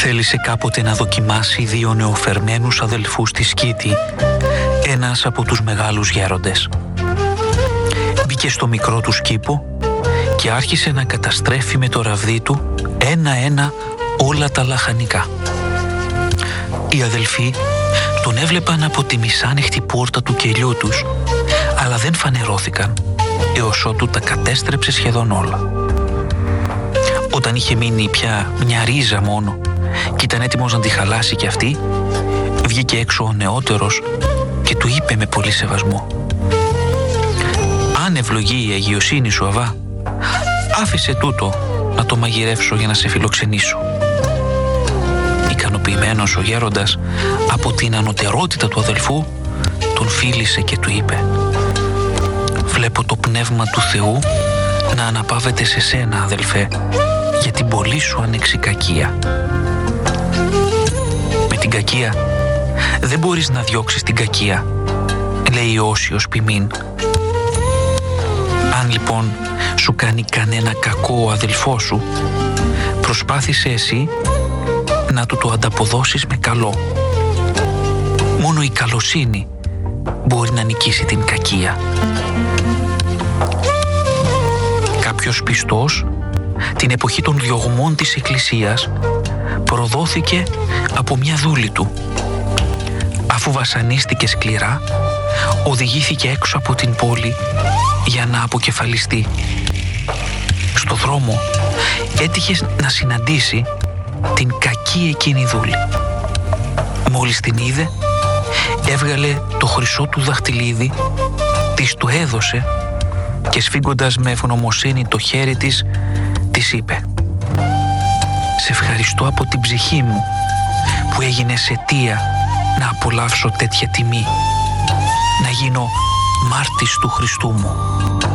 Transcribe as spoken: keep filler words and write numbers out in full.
Θέλησε κάποτε να δοκιμάσει δύο νεοφερμένους αδελφούς στη Σκήτη, ένας από τους μεγάλους γέροντες. Μπήκε στο μικρό του κήπο και άρχισε να καταστρέφει με το ραβδί του ένα-ένα όλα τα λαχανικά. Οι αδελφοί τον έβλεπαν από τη μισάνοιχτη πόρτα του κελιού τους, αλλά δεν φανερώθηκαν έως ότου τα κατέστρεψε σχεδόν όλα. Όταν είχε μείνει πια μια ρίζα μόνο και ήταν έτοιμος να τη χαλάσει κι αυτή, βγήκε έξω ο νεότερος και του είπε με πολύ σεβασμό: «Αν ευλογεί η αγιοσύνη σου, Αβά, άφησε τούτο να το μαγειρεύσω για να σε φιλοξενήσω». Ικανοποιημένος ο γέροντας από την ανωτερότητα του αδελφού, τον φίλησε και του είπε: «Βλέπω το πνεύμα του Θεού να αναπαύεται σε σένα, αδελφέ, για την πολύ σου ανεξικακία. Με την κακία δεν μπορείς να διώξεις την κακία», λέει ο Όσιος ποιμήν. «Αν λοιπόν σου κάνει κανένα κακό ο αδελφός σου, προσπάθησε εσύ να του το ανταποδώσεις με καλό. Μόνο η καλοσύνη μπορεί να νικήσει την κακία». Κάποιος πιστός την εποχή των διωγμών της Εκκλησίας προδόθηκε από μια δούλη του. Αφού βασανίστηκε σκληρά, οδηγήθηκε έξω από την πόλη για να αποκεφαλιστεί. Στο δρόμο έτυχε να συναντήσει την κακή εκείνη δούλη. Μόλις την είδε, έβγαλε το χρυσό του δαχτυλίδι, της το έδωσε και σφίγγοντας με ευγνωμοσύνη το χέρι της, της είπε: «Σε ευχαριστώ από την ψυχή μου που έγινες αιτία να απολαύσω τέτοια τιμή, να γίνω μάρτης του Χριστού μου».